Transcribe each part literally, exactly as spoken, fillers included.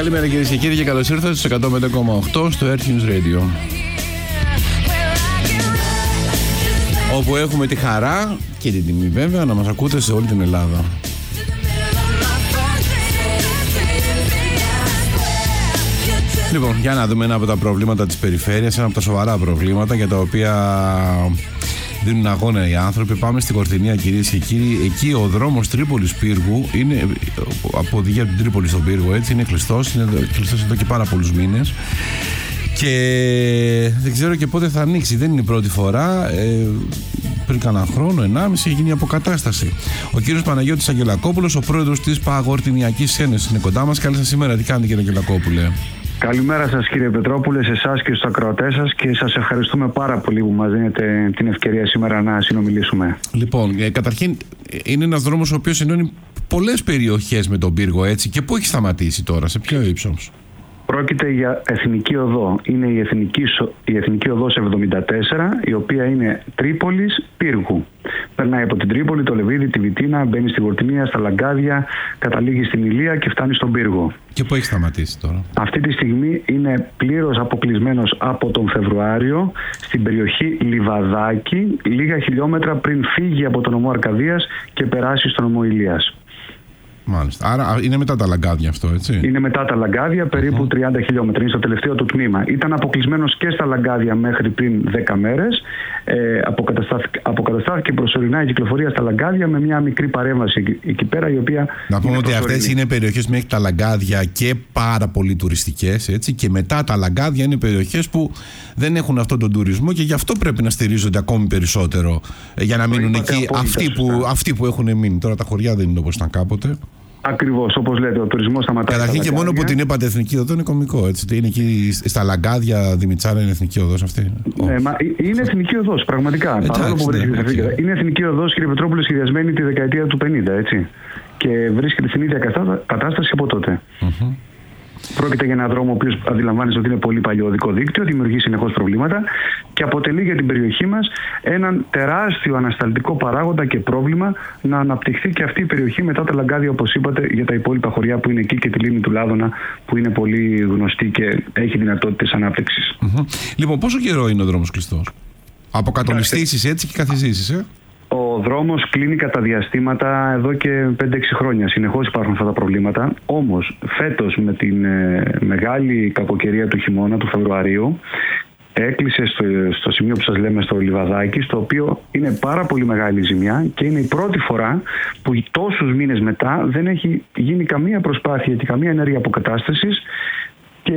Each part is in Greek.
Καλημέρα κυρίες και κύριοι και καλώς ήρθατε στο εκατό πέντε κόμμα οκτώ στο Earth News Radio, όπου έχουμε τη χαρά και την τιμή βέβαια να μας ακούτε σε όλη την Ελλάδα. Λοιπόν, για να δούμε ένα από τα προβλήματα της περιφέρειας, ένα από τα σοβαρά προβλήματα για τα οποία δίνουν αγώνα οι άνθρωποι. Πάμε στην Κορθενία, κυρίες και κύριοι. Εκεί ο δρόμος Τρίπολης Πύργου είναι, από οδηγία του Τρίπολη στον Πύργο, έτσι, είναι κλειστός. Είναι κλειστός εδώ και πάρα πολλούς μήνες. Και δεν ξέρω και πότε θα ανοίξει. Δεν είναι η πρώτη φορά. Ε, πριν κανένα χρόνο, ενάμιση, έχει γίνει η αποκατάσταση. Ο κύριος Παναγιώτης Αγγελακόπουλος, ο πρόεδρος της Παγορτινιακής Ένωσης, είναι κοντά μας. Καλή σας ημέρα. Τι κάνετε, κύριε Αγγελακόπουλε? Καλημέρα σας, κύριε Πετρόπουλε, σε εσάς και στους ακροατές σας, και σας ευχαριστούμε πάρα πολύ που μας δίνετε την ευκαιρία σήμερα να συνομιλήσουμε. Λοιπόν, ε, καταρχήν είναι ένας δρόμος ο οποίος ενώνει πολλές περιοχές με τον Πύργο, έτσι, και πού έχει σταματήσει τώρα, σε ποιο ύψος? Πρόκειται για εθνική οδό. Είναι η εθνική, η εθνική οδός εβδομήντα τέσσερα, η οποία είναι Τρίπολης Πύργου. Περνάει από την Τρίπολη, το Λεβίδι, τη Βιτίνα, μπαίνει στην Κορτινία, στα Λαγκάδια, καταλήγει στην Ηλία και φτάνει στον Πύργο. Και πού έχει σταματήσει τώρα? Αυτή τη στιγμή είναι πλήρως αποκλεισμένος από τον Φεβρουάριο στην περιοχή Λιβαδάκι, λίγα χιλιόμετρα πριν φύγει από τον νομό Αρκαδίας και περάσει στον νομό Ηλίας. Μάλιστα. Άρα είναι μετά τα Λαγκάδια αυτό, έτσι? Είναι μετά τα Λαγκάδια, περίπου uh-huh. τριάντα χιλιόμετρα. Είναι στο τελευταίο του τμήμα. Ήταν αποκλεισμένος και στα Λαγκάδια μέχρι πριν δέκα μέρες. Ε, αποκαταστάθηκε, αποκαταστάθηκε προσωρινά η κυκλοφορία στα Λαγκάδια με μια μικρή παρέμβαση εκεί, εκεί πέρα, η οποία. Να πούμε ότι αυτές είναι περιοχές μέχρι τα Λαγκάδια και πάρα πολύ τουριστικές, έτσι. Και μετά τα Λαγκάδια είναι περιοχές που δεν έχουν αυτόν τον τουρισμό και γι' αυτό πρέπει να στηρίζονται ακόμη περισσότερο. Για να μείνουν εκεί αυτοί που, αυτοί που έχουν μείνει. Τώρα τα χωριά δεν είναι όπως ήταν κάποτε. Ακριβώς, όπως λέτε, ο τουρισμός σταματάει. Καταρχήν και μόνο που την είπατε εθνική οδό είναι κωμικό, έτσι. Είναι εκεί στα Λαγκάδια, Δημητσάρα, είναι εθνική οδός αυτή? Ναι, μα είναι εθνική οδός, πραγματικά. Εντάξει, παρόλο που βρίσκεται ναι, σε okay. Είναι εθνική οδός, κύριε Πετρόπουλε, σχεδιασμένη τη δεκαετία του πενήντα, έτσι. Και βρίσκεται στην ίδια κατάσταση από τότε. Mm-hmm. Πρόκειται για έναν δρόμο ο οποίος αντιλαμβάνεστε ότι είναι πολύ παλιό οδικό δίκτυο, δημιουργεί συνεχώς προβλήματα και αποτελεί για την περιοχή μας έναν τεράστιο ανασταλτικό παράγοντα και πρόβλημα να αναπτυχθεί και αυτή η περιοχή μετά τα Λαγκάδια, όπως είπατε, για τα υπόλοιπα χωριά που είναι εκεί και τη λίμνη του Λάδωνα, που είναι πολύ γνωστή και έχει δυνατότητες ανάπτυξης. Mm-hmm. Λοιπόν, πόσο καιρό είναι ο δρόμος κλειστός? Αποκατολιστήσεις έτσι και καθιζήσεις, ε? Ο δρόμος κλείνει κατά διαστήματα εδώ και πέντε έξι χρόνια. Συνεχώς υπάρχουν αυτά τα προβλήματα. Όμως φέτος, με την ε, μεγάλη κακοκαιρία του χειμώνα, του Φεβρουαρίου, έκλεισε στο, στο σημείο που σας λέμε, στο Λιβαδάκι, στο οποίο είναι πάρα πολύ μεγάλη ζημιά και είναι η πρώτη φορά που τόσους μήνες μετά δεν έχει γίνει καμία προσπάθεια και καμία ενέργεια αποκατάστασης. Και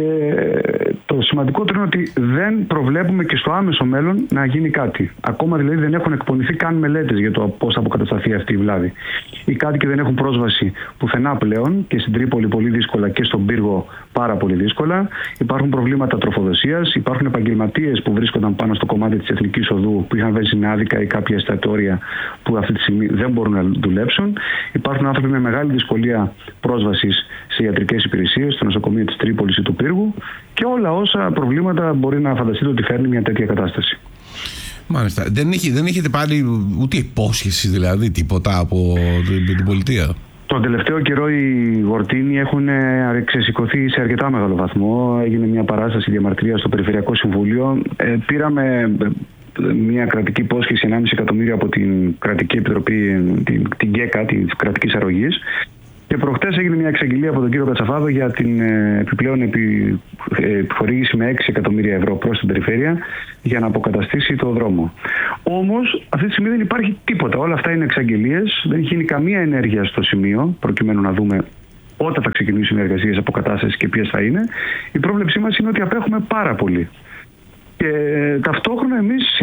το σημαντικότερο είναι ότι δεν προβλέπουμε και στο άμεσο μέλλον να γίνει κάτι. Ακόμα δηλαδή δεν έχουν εκπονηθεί καν μελέτες για το πώς θα αποκατασταθεί αυτή η βλάβη. Οι κάτοικοι δεν έχουν πρόσβαση πουθενά πλέον, και στην Τρίπολη πολύ δύσκολα και στον Πύργο πάρα πολύ δύσκολα. Υπάρχουν προβλήματα τροφοδοσίας, υπάρχουν επαγγελματίες που βρίσκονταν πάνω στο κομμάτι της εθνικής οδού, που είχαν βενζινάδικα άδικα ή κάποια εστιατόρια που αυτή τη στιγμή δεν μπορούν να δουλέψουν. Υπάρχουν άνθρωποι με μεγάλη δυσκολία πρόσβασης σε ιατρικές υπηρεσίες, στο νοσοκομείο της Τρίπολης ή του Πύργου, και όλα όσα προβλήματα μπορεί να φανταστείτε ότι φέρνει μια τέτοια κατάσταση. Μάλιστα. Δεν, έχει, δεν έχετε πάρει ούτε υπόσχεση, δηλαδή, τίποτα από την, την πολιτεία? Τον τελευταίο καιρό οι Γορτίνοι έχουν ξεσηκωθεί σε αρκετά μεγάλο βαθμό. Έγινε μια παράσταση διαμαρτυρίας στο Περιφερειακό Συμβούλιο. Ε, πήραμε μια κρατική υπόσχεση ενάμιση εκατομμύρια από την Κρατική Επιτροπή, την, την ΚΕΚΑ, της Κρατικής Αρρωγής. Και προχτές έγινε μια εξαγγελία από τον κύριο Κατσαφάδο για την ε, επιπλέον επι, ε, επιχορήγηση με έξι εκατομμύρια ευρώ προς την περιφέρεια για να αποκαταστήσει το δρόμο. Όμως αυτή τη στιγμή δεν υπάρχει τίποτα. Όλα αυτά είναι εξαγγελίες. Δεν έχει γίνει καμία ενέργεια στο σημείο, προκειμένου να δούμε όταν θα ξεκινήσουν οι εργασίες αποκατάστασης και ποιες θα είναι. Η πρόβλεψή μας είναι ότι απέχουμε πάρα πολύ. Και ταυτόχρονα εμείς